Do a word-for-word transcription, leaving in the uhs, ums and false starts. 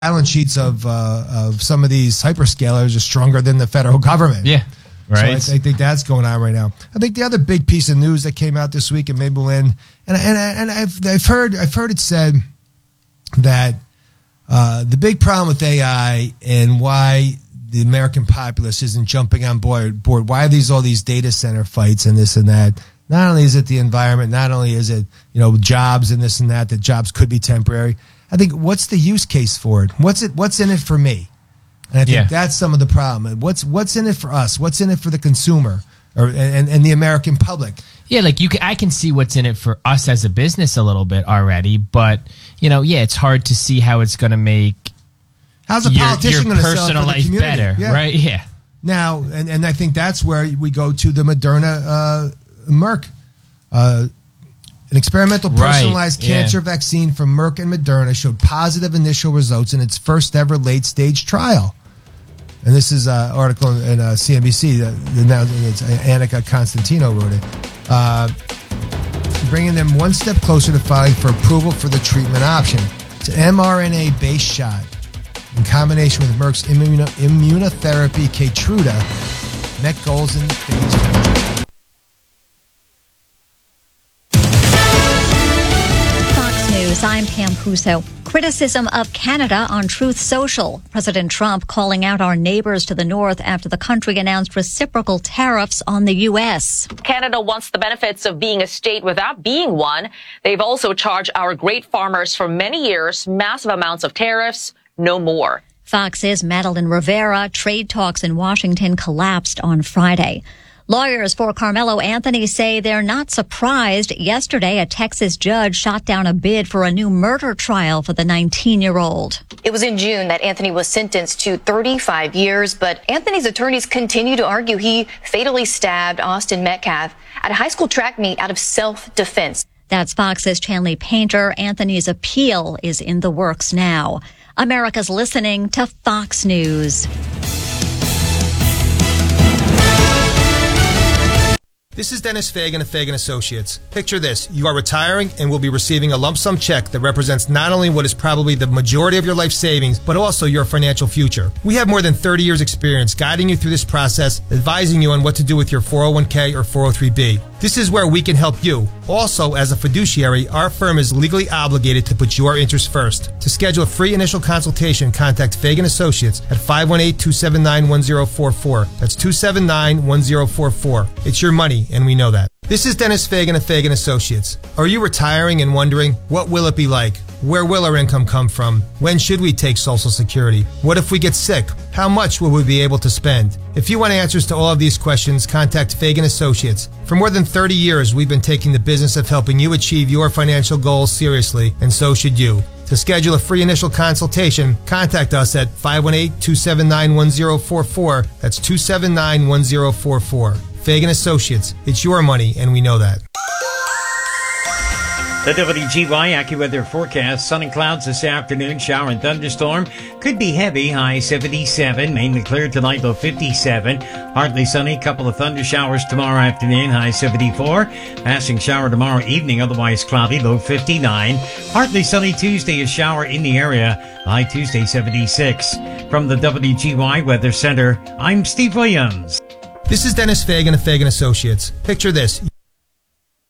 balance sheets of uh, of some of these hyperscalers are stronger than the federal government. Yeah, right. So I, I think that's going on right now. I think the other big piece of news that came out this week, and maybe we'll end, and and and I've I've heard I've heard it said that uh, the big problem with A I and why the American populace isn't jumping on board, board. Why are these all these data center fights and this and that? Not only is it the environment, not only is it, you know, jobs and this and that, that jobs could be temporary. I think what's the use case for it? What's it? What's in it for me? And I think yeah. that's some of the problem. What's what's in it for us? What's in it for the consumer or and, and the American public? Yeah, like you, can, I can see what's in it for us as a business a little bit already, but you know, yeah, it's hard to see how it's going to make. How's a politician going to sell it for the life community? better, yeah. right? Yeah. Now, and, and I think that's where we go to the Moderna uh, Merck, uh, an experimental personalized right. cancer yeah. vaccine from Merck and Moderna showed positive initial results in its first ever late stage trial. And this is an article in uh, C N B C. That, now it's Annika Constantino wrote it, uh, bringing them one step closer to filing for approval for the treatment option. It's an mRNA based shot. In combination with Merck's immuno- immunotherapy Keytruda, met goals in phase two. Fox News, I'm Pam Puso. Criticism of Canada on Truth Social. President Trump calling out our neighbors to the north after the country announced reciprocal tariffs on the U S. Canada wants the benefits of being a state without being one. They've also charged our great farmers for many years massive amounts of tariffs. No more. Fox's Madeline Rivera. Trade talks in Washington collapsed on Friday. Lawyers for Carmelo Anthony say they're not surprised. Yesterday, a Texas judge shot down a bid for a new murder trial for the nineteen-year-old. It was in June that Anthony was sentenced to thirty-five years, but Anthony's attorneys continue to argue he fatally stabbed Austin Metcalf at a high school track meet out of self-defense. That's Fox's Chanley Painter. Anthony's appeal is in the works now. America's listening to Fox News. This is Dennis Fagan of Fagan Associates. Picture this. You are retiring and will be receiving a lump sum check that represents not only what is probably the majority of your life savings, but also your financial future. We have more than thirty years experience guiding you through this process, advising you on what to do with your four oh one k or four oh three b. This is where we can help you. Also, as a fiduciary, our firm is legally obligated to put your interests first. To schedule a free initial consultation, contact Fagan Associates at five one eight, two seven nine, one zero four four. That's two seven nine, one zero four four. It's your money, and we know that. This is Dennis Fagan of Fagan Associates. Are you retiring and wondering, what will it be like? Where will our income come from? When should we take Social Security? What if we get sick? How much will we be able to spend? If you want answers to all of these questions, contact Fagan Associates. For more than thirty years, we've been taking the business of helping you achieve your financial goals seriously, and so should you. To schedule a free initial consultation, contact us at five one eight, two seven nine, one zero four four. That's two seven nine, one zero four four. Fagan Associates. It's your money, and we know that. The W G Y AccuWeather forecast. Sun and clouds this afternoon. Shower and thunderstorm. Could be heavy. High seventy-seven. Mainly clear tonight, low fifty-seven. Partly sunny. Couple of thunder showers tomorrow afternoon. High seventy-four. Passing shower tomorrow evening. Otherwise cloudy. Low fifty-nine. Partly sunny Tuesday. A shower in the area. High Tuesday seventy-six. From the W G Y Weather Center, I'm Steve Williams. This is Dennis Fagan of Fagan Associates. Picture this.